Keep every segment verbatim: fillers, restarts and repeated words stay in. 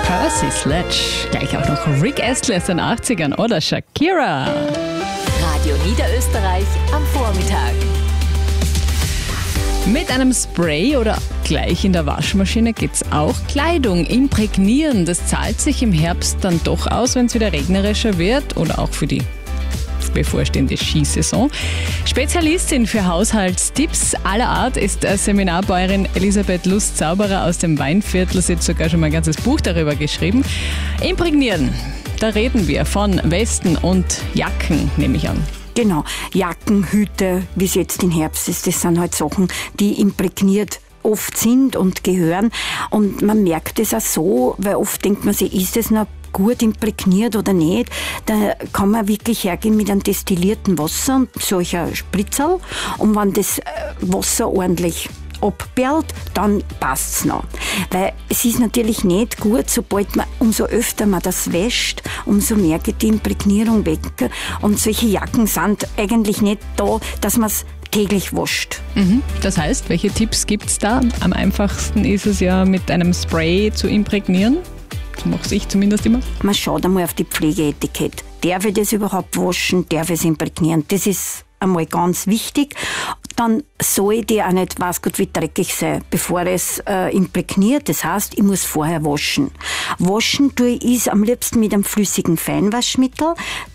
Percy Sledge. Gleich auch noch Rick Astley aus den achtzigern oder Shakira. Radio Niederösterreich am Vormittag. Mit einem Spray oder gleich in der Waschmaschine geht's auch. Kleidung imprägnieren, das zahlt sich im Herbst dann doch aus, wenn es wieder regnerischer wird oder auch für die bevorstehende Skisaison. Spezialistin für Haushaltstipps aller Art ist Seminarbäuerin Elisabeth Lust-Zauberer aus dem Weinviertel. Sie hat sogar schon mal ein ganzes Buch darüber geschrieben. Imprägnieren, da reden wir von Westen und Jacken, nehme ich an. Genau, Jacken, Hüte, wie es jetzt im Herbst ist, das sind halt Sachen, die imprägniert oft sind und gehören. Und man merkt es auch so, weil oft denkt man sich, ist es noch gut imprägniert oder nicht, da kann man wirklich hergehen mit einem destillierten Wasser und solcher Spritzerl. Und wenn das Wasser ordentlich abperlt, dann passt's noch. Weil es ist natürlich nicht gut, sobald man, umso öfter man das wäscht, umso mehr geht die Imprägnierung weg. Und solche Jacken sind eigentlich nicht da, dass man es täglich wascht. Mhm. Das heißt, welche Tipps gibt's da? Am einfachsten ist es ja, mit einem Spray zu imprägnieren. Das mache ich zumindest immer. Man schaut einmal auf die Pflegeetikett. Darf ich das überhaupt waschen? Darf ich es imprägnieren? Das ist einmal ganz wichtig. Dann soll die auch nicht, weiß Gott, wie dreckig sein, bevor es äh, imprägniert. Das heißt, ich muss vorher waschen. Waschen tue ich es am liebsten mit einem flüssigen Feinwaschmittel.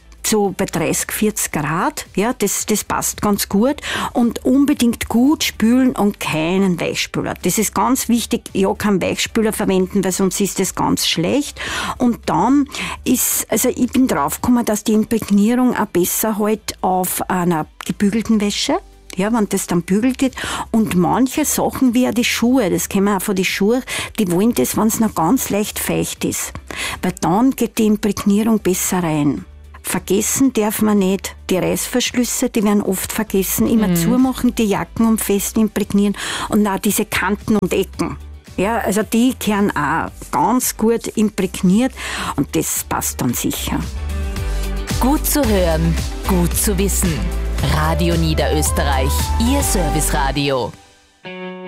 So bei dreißig, vierzig Grad, ja, das, das passt ganz gut. Und unbedingt gut spülen und keinen Weichspüler. Das ist ganz wichtig, ja, keinen Weichspüler verwenden, weil sonst ist das ganz schlecht. Und dann ist, also ich bin draufgekommen, dass die Imprägnierung auch besser halt auf einer gebügelten Wäsche, ja, wenn das dann bügelt wird. Und manche Sachen wie auch die Schuhe, das kennen wir auch von den Schuhen, die wollen das, wenn es noch ganz leicht feucht ist. Weil dann geht die Imprägnierung besser rein. Vergessen darf man nicht die Reißverschlüsse, die werden oft vergessen. Immer mhm. zumachen, die Jacken und fest imprägnieren und auch diese Kanten und Ecken. Ja, also die gehören auch ganz gut imprägniert und das passt dann sicher. Gut zu hören, gut zu wissen. Radio Niederösterreich, Ihr Serviceradio.